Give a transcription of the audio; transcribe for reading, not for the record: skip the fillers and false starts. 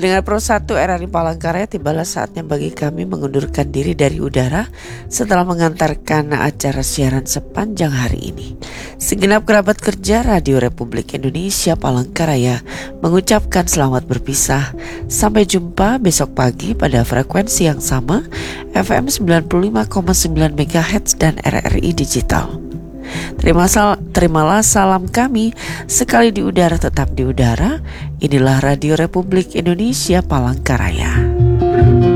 Pendengar Pro 1 RRI Palangkaraya, tibalah saatnya bagi kami mengundurkan diri dari udara setelah mengantarkan acara siaran sepanjang hari ini. Segenap kerabat kerja Radio Republik Indonesia Palangkaraya mengucapkan selamat berpisah. Sampai jumpa besok pagi pada frekuensi yang sama, FM 95,9 MHz dan RRI Digital. Terimalah salam kami, sekali di udara tetap di udara. Inilah Radio Republik Indonesia Palangkaraya.